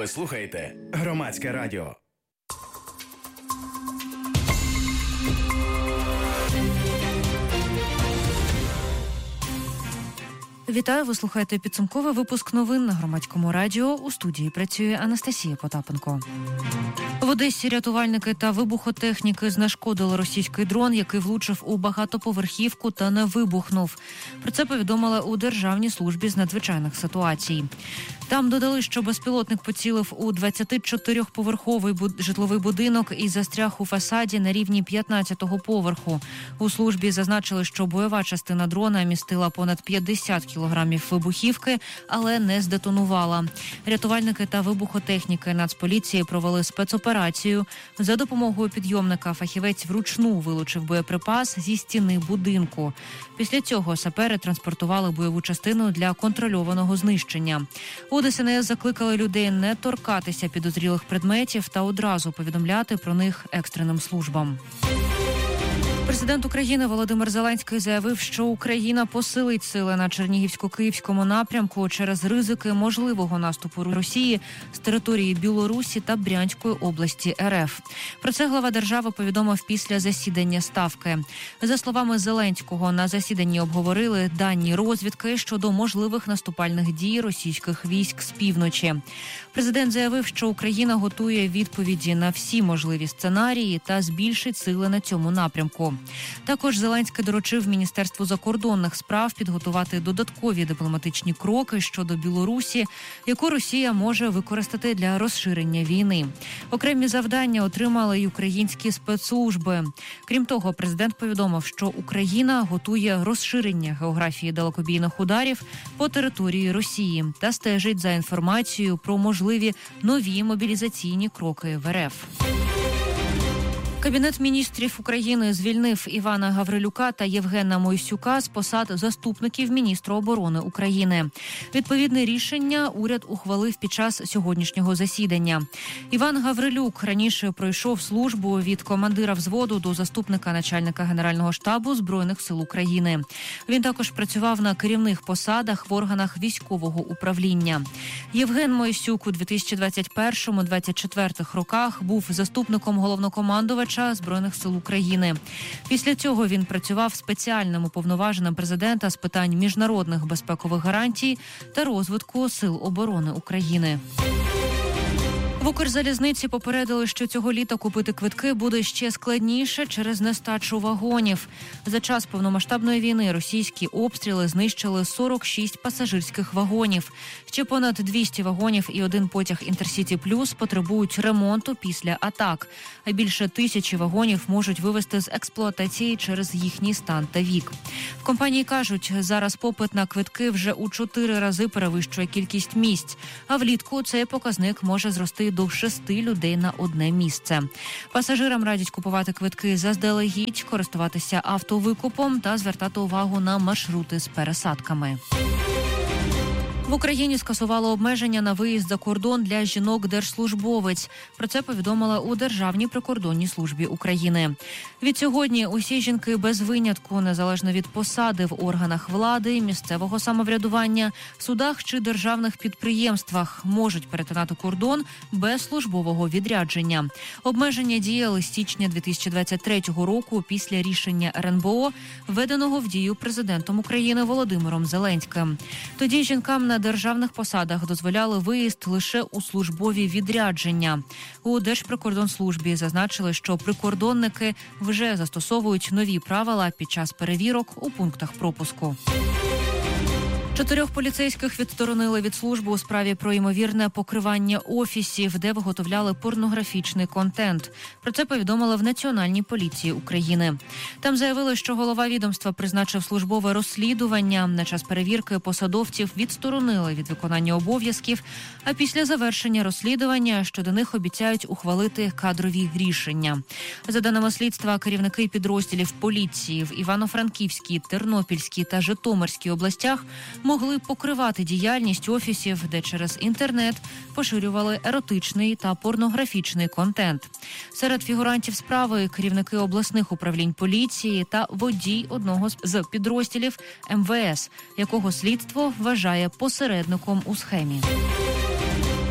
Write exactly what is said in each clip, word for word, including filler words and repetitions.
Ви слухаєте Громадське радіо. Вітаю, ви слухаєте підсумковий випуск новин на Громадському радіо. У студії працює Анастасія Потапенко. В Одесі рятувальники та вибухотехніки знешкодили російський дрон, який влучив у багатоповерхівку та не вибухнув. Про це повідомили у Державній службі з надзвичайних ситуацій. Там додали, що безпілотник поцілив у двадцятичотирьохповерховий буд... житловий будинок і застряг у фасаді на рівні п'ятнадцятого поверху. У службі зазначили, що бойова частина дрона містила понад п'ятдесят кілограмів вибухівки, але не здетонувала. Рятувальники та вибухотехніки Нацполіції провели спецоперацію. За допомогою підйомника фахівець вручну вилучив боєприпас зі стіни будинку. Після цього сапери транспортували бойову частину для контрольованого знищення. У ДСНС закликали людей не торкатися підозрілих предметів та одразу повідомляти про них екстреним службам. Президент України Володимир Зеленський заявив, що Україна посилить сили на Чернігівсько-Київському напрямку через ризики можливого наступу Росії з території Білорусі та Брянської області РФ. Про це глава держави повідомив після засідання Ставки. За словами Зеленського, на засіданні обговорили дані розвідки щодо можливих наступальних дій російських військ з півночі. Президент заявив, що Україна готує відповіді на всі можливі сценарії та збільшить сили на цьому напрямку. Також Зеленський доручив Міністерству закордонних справ підготувати додаткові дипломатичні кроки щодо Білорусі, яку Росія може використати для розширення війни. Окремі завдання отримали й українські спецслужби. Крім того, президент повідомив, що Україна готує розширення географії далекобійних ударів по території Росії та стежить за інформацією про можливі нові мобілізаційні кроки в РФ. Кабінет міністрів України звільнив Івана Гаврилюка та Євгена Мойсюка з посад заступників міністра оборони України. Відповідне рішення уряд ухвалив під час сьогоднішнього засідання. Іван Гаврилюк раніше пройшов службу від командира взводу до заступника начальника Генерального штабу Збройних сил України. Він також працював на керівних посадах в органах військового управління. Євген Мойсюк у дві тисячі двадцять першому - двадцять четвертому роках був заступником головнокомандувача Збройних сил України. Після цього він працював спеціальним уповноваженим президента з питань міжнародних безпекових гарантій та розвитку Сил оборони України. В Укрзалізниці попередили, що цього літа купити квитки буде ще складніше через нестачу вагонів. За час повномасштабної війни російські обстріли знищили сорок шість пасажирських вагонів. Ще понад двісті вагонів і один потяг «Інтерсіті Плюс» потребують ремонту після атак. А більше тисячі вагонів можуть вивести з експлуатації через їхній стан та вік. В компанії кажуть, зараз попит на квитки вже у чотири рази перевищує кількість місць, а влітку цей показник може зрости до шести людей на одне місце. Пасажирам радять купувати квитки заздалегідь, користуватися автовикупом та звертати увагу на маршрути з пересадками. В Україні скасували обмеження на виїзд за кордон для жінок-держслужбовець. Про це повідомила у Державній прикордонній службі України. Відсьогодні усі жінки без винятку, незалежно від посади в органах влади, місцевого самоврядування, судах чи державних підприємствах, можуть перетинати кордон без службового відрядження. Обмеження діяли з січня дві тисячі двадцять третього року після рішення ер ен бе о, введеного в дію президентом України Володимиром Зеленським. Тоді жінкам на На державних посадах дозволяли виїзд лише у службові відрядження. У Держприкордонслужбі зазначили, що прикордонники вже застосовують нові правила під час перевірок у пунктах пропуску. Чотирьох поліцейських відсторонили від служби у справі про ймовірне покривання офісів, де виготовляли порнографічний контент. Про це повідомили в Національній поліції України. Там заявили, що голова відомства призначив службове розслідування. На час перевірки посадовців відсторонили від виконання обов'язків, а після завершення розслідування щодо них обіцяють ухвалити кадрові рішення. За даними слідства, керівники підрозділів поліції в Івано-Франківській, Тернопільській та Житомирській областях могли покривати діяльність офісів, де через інтернет поширювали еротичний та порнографічний контент. Серед фігурантів справи керівники обласних управлінь поліції та водій одного з підрозділів ем ве ес, якого слідство вважає посередником у схемі.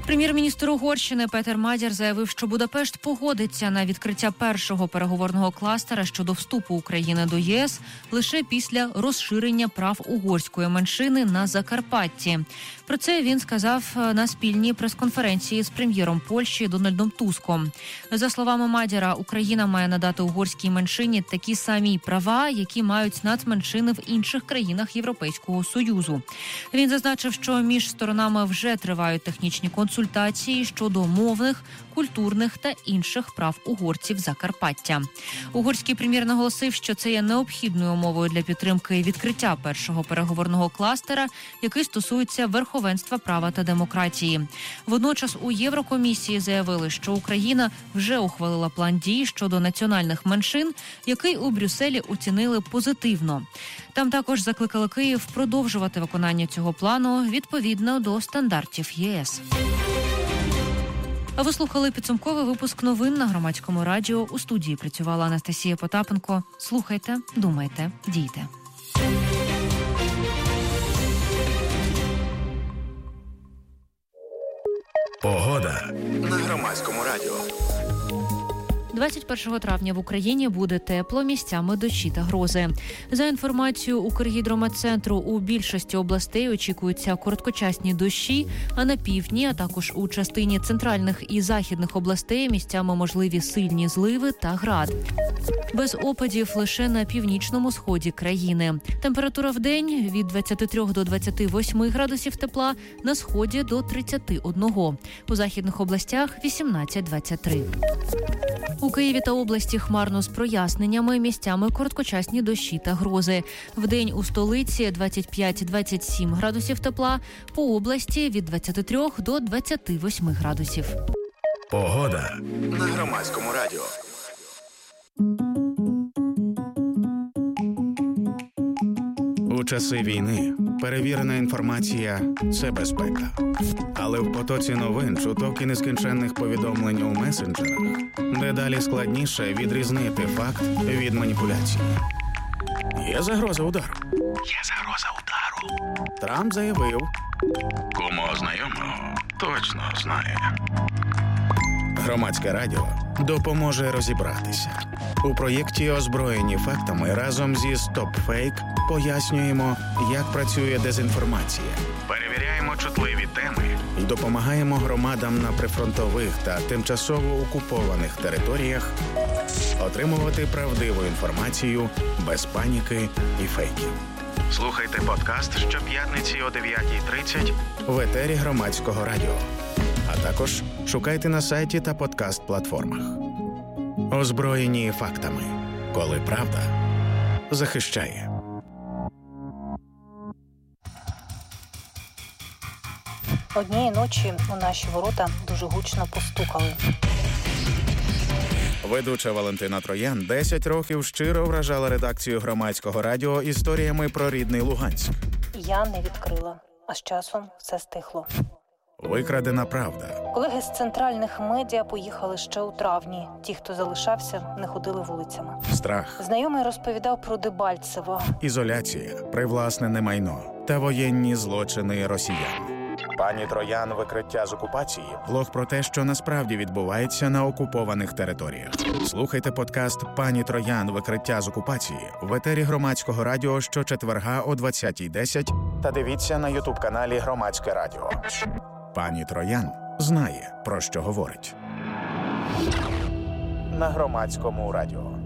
Прем'єр-міністр Угорщини Петер Мадяр заявив, що Будапешт погодиться на відкриття першого переговорного кластера щодо вступу України до ЄС лише після розширення прав угорської меншини на Закарпатті. Про це він сказав на спільній прес-конференції з прем'єром Польщі Дональдом Туском. За словами Мадяра, Україна має надати угорській меншині такі самі права, які мають нацменшини в інших країнах Європейського Союзу. Він зазначив, що між сторонами вже тривають технічні консультації щодо мовних, культурних та інших прав угорців Закарпаття. Угорський прем'єр наголосив, що це є необхідною умовою для підтримки відкриття першого переговорного кластера, який стосується верховенства права та демократії. Водночас у Єврокомісії заявили, що Україна вже ухвалила план дій щодо національних меншин, який у Брюсселі оцінили позитивно. Там також закликали Київ продовжувати виконання цього плану відповідно до стандартів ЄС. А ви слухали підсумковий випуск новин на Громадському радіо. У студії працювала Анастасія Потапенко. Слухайте, думайте, дійте. Погода на Громадському радіо. двадцять першого травня в Україні буде тепло, місцями дощі та грози. За інформацією Укргідрометцентру, у більшості областей очікуються короткочасні дощі, а на півдні, а також у частині центральних і західних областей місцями можливі сильні зливи та град. Без опадів лише на північному сході країни. Температура в день від двадцяти трьох до двадцяти восьми градусів тепла, на сході до тридцяти одного. У західних областях вісімнадцять - двадцять три. У Києві та області хмарно з проясненнями, місцями короткочасні дощі та грози. Вдень у столиці двадцять п'ять - двадцять сім градусів тепла, по області від двадцяти трьох до двадцяти восьми градусів. Погода на Громадському радіо. У часи війни перевірена інформація – це безпека. Але в потоці новин, чуток і нескінченних повідомлень у месенджерах дедалі складніше відрізнити факт від маніпуляції. Є загроза удару. Є загроза удару. Трамп заявив. Кому знайомого точно знає. Громадське радіо допоможе розібратися. У проєкті «Озброєні фактами» разом зі «Стоп-фейк» пояснюємо, як працює дезінформація. Перевіряємо чутливі теми і допомагаємо громадам на прифронтових та тимчасово окупованих територіях отримувати правдиву інформацію без паніки і фейків. Слухайте подкаст щоп'ятниці о дев'ятій тридцять в етері Громадського радіо. А також шукайте на сайті та подкаст-платформах. Озброєні фактами. Коли правда захищає. Однієї ночі у наші ворота дуже гучно постукали. Ведуча Валентина Троян десять років щиро вражала редакцію Громадського радіо історіями про рідний Луганськ. Я не відкрила, а з часом все стихло. Викрадена правда. Колеги з центральних медіа поїхали ще у травні. Ті, хто залишався, не ходили вулицями. Страх. Знайомий розповідав про Дебальцево. Ізоляція, привласнене майно та воєнні злочини росіян. Пані Троян «Викриття з окупації» – блог про те, що насправді відбувається на окупованих територіях. Слухайте подкаст «Пані Троян. Викриття з окупації» в етері Громадського радіо щочетверга о двадцятій десять та дивіться на ютуб-каналі Громадське радіо. Пані Троян знає, про що говорить. На Громадському радіо.